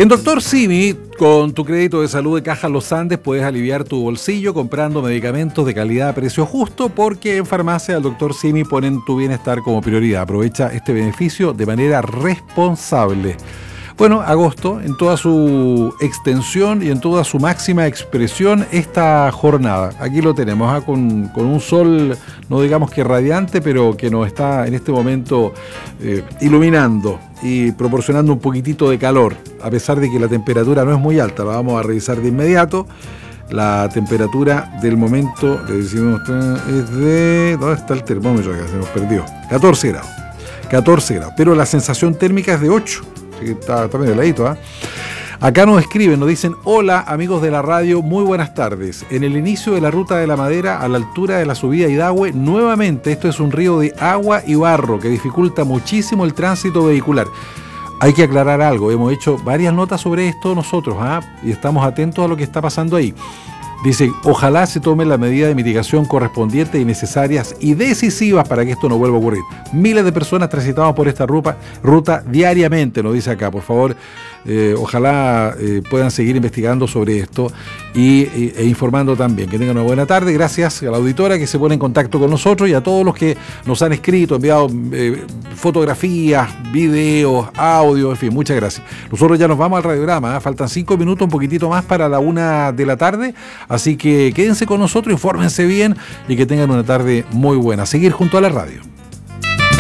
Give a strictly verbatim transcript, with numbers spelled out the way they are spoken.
En Doctor Simi, con tu crédito de salud de Caja Los Andes, puedes aliviar tu bolsillo comprando medicamentos de calidad a precio justo, porque en farmacia del Doctor Simi ponen tu bienestar como prioridad. Aprovecha este beneficio de manera responsable. Bueno, agosto, en toda su extensión y en toda su máxima expresión, esta jornada. Aquí lo tenemos, ¿eh? con, con un sol, no digamos que radiante, pero que nos está en este momento eh, iluminando y proporcionando un poquitito de calor, a pesar de que la temperatura no es muy alta. La vamos a revisar de inmediato. La temperatura del momento, le decimos, es de... ¿Dónde está el termómetro acá? Se nos perdió. catorce grados. catorce grados. Pero la sensación térmica es de ocho. Está, está medio heladito, ¿eh? Acá nos escriben, nos dicen: hola amigos de la radio, muy buenas tardes. En el inicio de la ruta de la Madera, a la altura de la subida Idahue, nuevamente esto es un río de agua y barro que dificulta muchísimo el tránsito vehicular. Hay que aclarar algo, hemos hecho varias notas sobre esto nosotros, ¿eh? y estamos atentos a lo que está pasando ahí. Dice, ojalá se tomen las medidas de mitigación correspondientes y necesarias y decisivas para que esto no vuelva a ocurrir. Miles de personas transitamos por esta ruta, ruta diariamente, nos dice acá. Por favor, eh, ojalá eh, puedan seguir investigando sobre esto y, e, e informando también. Que tengan una buena tarde. Gracias a la auditora que se pone en contacto con nosotros y a todos los que nos han escrito, enviado eh, fotografías, videos, audio, en fin, muchas gracias. Nosotros ya nos vamos al radiograma, ¿eh? Faltan cinco minutos, un poquitito más para la una de la tarde. Así que quédense con nosotros, infórmense bien y que tengan una tarde muy buena. Seguir junto a la radio.